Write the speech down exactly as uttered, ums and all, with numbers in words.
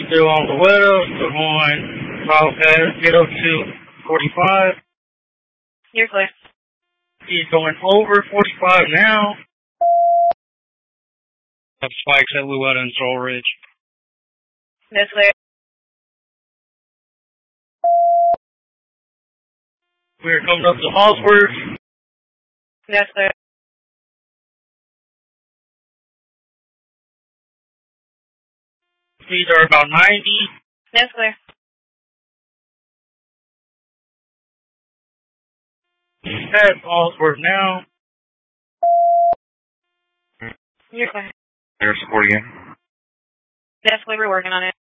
Still on the web, we're going south past, get up to forty-five. You're clear. He's going over forty-five now. Have spikes at Louetta and Soul Ridge. That's clear. We're coming up to Allsworth. That's clear. Speeds are about ninety. That's clear. Past Allsworth now. You're clear. Air support again. That's clear. We're working on it.